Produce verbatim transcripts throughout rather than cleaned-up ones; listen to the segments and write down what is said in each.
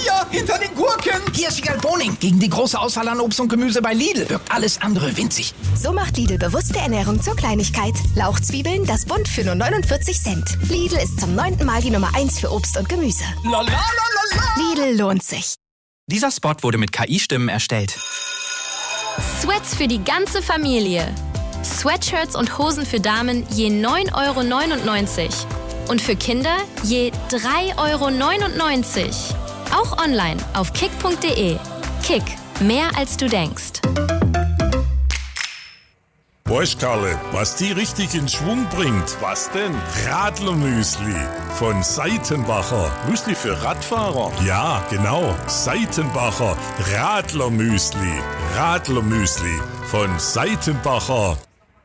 hier, hinter den Gurken. Hier ist Wiegald Boning. Gegen die große Auswahl an Obst und Gemüse bei Lidl wirkt alles andere winzig. So macht Lidl bewusste Ernährung zur Kleinigkeit. Lauchzwiebeln, das Bund für nur neunundvierzig Cent. Lidl ist zum neunten Mal die Nummer eins für Obst und Gemüse. La, la, la, la, la. Lidl lohnt sich. Dieser Spot wurde mit K I-Stimmen erstellt. Sweats für die ganze Familie. Sweatshirts und Hosen für Damen je neun Euro neunundneunzig. Und für Kinder je drei Euro neunundneunzig. Auch online auf kick punkt de. Kick, mehr als du denkst. Weißt Karle, was die richtig in Schwung bringt? Was denn? Radlermüsli von Seitenbacher. Müsli für Radfahrer? Ja, genau. Seitenbacher Radlermüsli. Radlermüsli von Seitenbacher.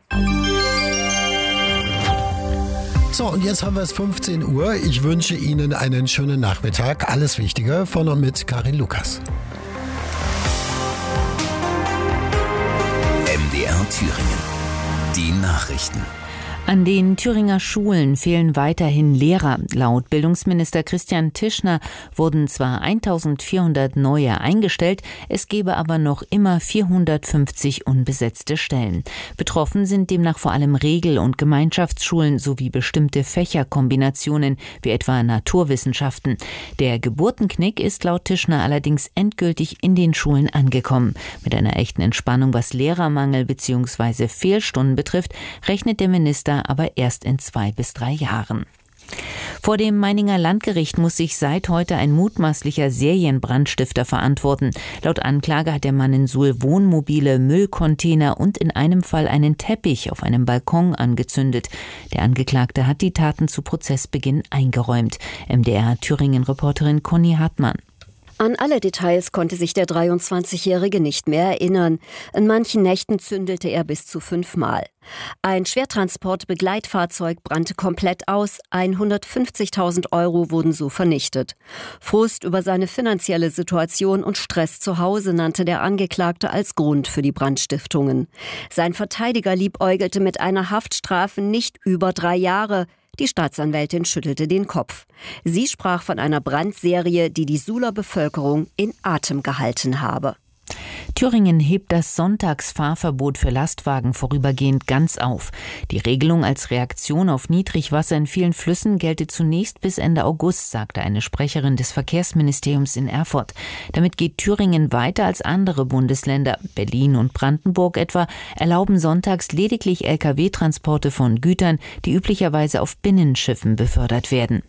So, und jetzt haben wir es fünfzehn Uhr. Ich wünsche Ihnen einen schönen Nachmittag. Alles Wichtige von und mit Karin Lukas. M D R Thüringen. Die Nachrichten. An den Thüringer Schulen fehlen weiterhin Lehrer. Laut Bildungsminister Christian Tischner wurden zwar eintausendvierhundert neue eingestellt, es gebe aber noch immer vierhundertfünfzig unbesetzte Stellen. Betroffen sind demnach vor allem Regel- und Gemeinschaftsschulen sowie bestimmte Fächerkombinationen wie etwa Naturwissenschaften. Der Geburtenknick ist laut Tischner allerdings endgültig in den Schulen angekommen. Mit einer echten Entspannung, was Lehrermangel bzw. Fehlstunden betrifft, rechnet der Minister aber erst in zwei bis drei Jahren. Vor dem Meininger Landgericht muss sich seit heute ein mutmaßlicher Serienbrandstifter verantworten. Laut Anklage hat der Mann in Suhl Wohnmobile, Müllcontainer und in einem Fall einen Teppich auf einem Balkon angezündet. Der Angeklagte hat die Taten zu Prozessbeginn eingeräumt. M D R Thüringen-Reporterin Conny Hartmann. An alle Details konnte sich der dreiundzwanzigjährige nicht mehr erinnern. In manchen Nächten zündelte er bis zu fünfmal. Ein Schwertransport-Begleitfahrzeug brannte komplett aus, hundertfünfzigtausend Euro wurden so vernichtet. Frust über seine finanzielle Situation und Stress zu Hause nannte der Angeklagte als Grund für die Brandstiftungen. Sein Verteidiger liebäugelte mit einer Haftstrafe nicht über drei Jahre. Die Staatsanwältin schüttelte den Kopf. Sie sprach von einer Brandserie, die die Suhler Bevölkerung in Atem gehalten habe. Thüringen hebt das Sonntagsfahrverbot für Lastwagen vorübergehend ganz auf. Die Regelung als Reaktion auf Niedrigwasser in vielen Flüssen gelte zunächst bis Ende August, sagte eine Sprecherin des Verkehrsministeriums in Erfurt. Damit geht Thüringen weiter als andere Bundesländer. Berlin und Brandenburg etwa erlauben sonntags lediglich L K W-Transporte von Gütern, die üblicherweise auf Binnenschiffen befördert werden.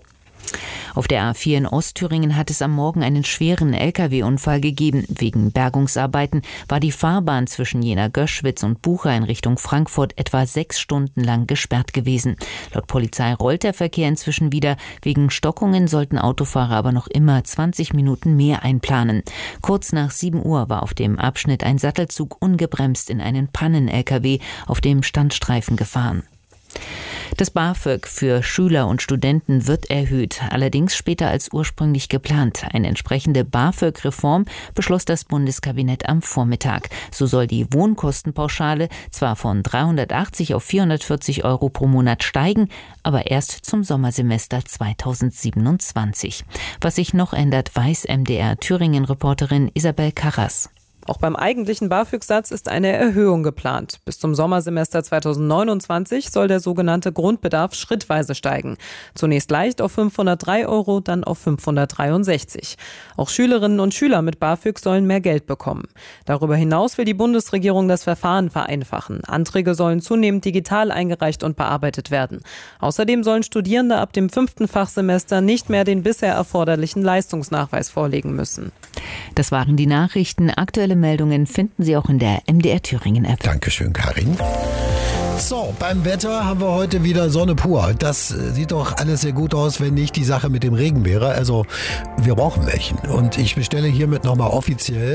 Auf der A vier in Ostthüringen hat es am Morgen einen schweren L K W-Unfall gegeben. Wegen Bergungsarbeiten war die Fahrbahn zwischen Jena-Göschwitz und Bucha in Richtung Frankfurt etwa sechs Stunden lang gesperrt gewesen. Laut Polizei rollt der Verkehr inzwischen wieder. Wegen Stockungen sollten Autofahrer aber noch immer zwanzig Minuten mehr einplanen. Kurz nach sieben Uhr war auf dem Abschnitt ein Sattelzug ungebremst in einen Pannen-L K W auf dem Standstreifen gefahren. Das BAföG für Schüler und Studenten wird erhöht, allerdings später als ursprünglich geplant. Eine entsprechende BAföG-Reform beschloss das Bundeskabinett am Vormittag. So soll die Wohnkostenpauschale zwar von dreihundertachtzig auf vierhundertvierzig Euro pro Monat steigen, aber erst zum Sommersemester zweitausendsiebenundzwanzig. Was sich noch ändert, weiß M D R Thüringen-Reporterin Isabel Karras. Auch beim eigentlichen BAföG-Satz ist eine Erhöhung geplant. Bis zum Sommersemester zweitausendneunundzwanzig soll der sogenannte Grundbedarf schrittweise steigen. Zunächst leicht auf fünfhundertdrei Euro, dann auf fünfhundertdreiundsechzig. Auch Schülerinnen und Schüler mit BAföG sollen mehr Geld bekommen. Darüber hinaus will die Bundesregierung das Verfahren vereinfachen. Anträge sollen zunehmend digital eingereicht und bearbeitet werden. Außerdem sollen Studierende ab dem fünften Fachsemester nicht mehr den bisher erforderlichen Leistungsnachweis vorlegen müssen. Das waren die Nachrichten. Aktuelle Meldungen finden Sie auch in der M D R Thüringen App. Dankeschön, Karin. So, beim Wetter haben wir heute wieder Sonne pur. Das sieht doch alles sehr gut aus, wenn nicht die Sache mit dem Regen wäre. Also, wir brauchen welchen. Und ich bestelle hiermit nochmal offiziell